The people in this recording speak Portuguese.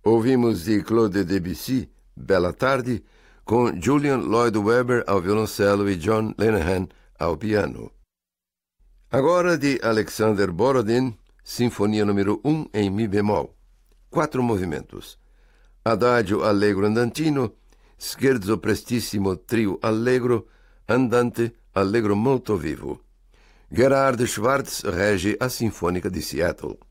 Ouvimos de Claude Debussy, Bela Tarde, com Julian Lloyd Webber ao violoncelo e John Lenihan ao piano. Agora de Alexander Borodin, Sinfonia número 1 em Mi bemol. 4 movimentos. Adagio allegro andantino, scherzo prestissimo trio allegro, andante allegro molto vivo. Gerhard Schwartz rege a Sinfônica de Seattle.